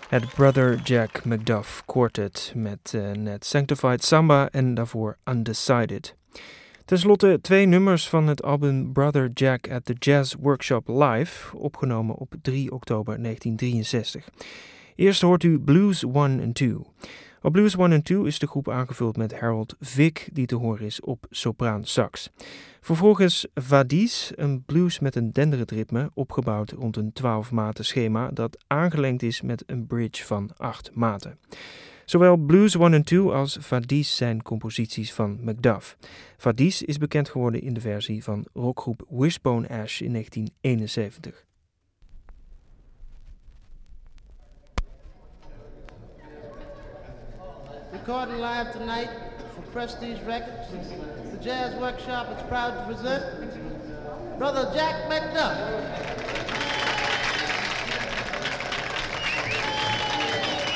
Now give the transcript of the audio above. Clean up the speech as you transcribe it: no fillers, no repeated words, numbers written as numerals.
Het Brother Jack Macduff Quartet met net Sanctified Samba en daarvoor Undecided. Ten slotte 2 nummers van het album Brother Jack at the Jazz Workshop Live, opgenomen op 3 oktober 1963. Eerst hoort u Blues 1 en 2. Op Blues 1 en 2 is de groep aangevuld met Harold Vick, die te horen is op sopraan sax. Vervolgens Vadis, een blues met een denderend ritme, opgebouwd rond een 12-maten schema dat aangelengd is met een bridge van 8 maten. Zowel Blues 1 en 2 als Vadis zijn composities van Macduff. Vadis is bekend geworden in de versie van rockgroep Wishbone Ash in 1971. Recording live tonight for Prestige Records. The Jazz Workshop is proud to present Brother Jack Macduff.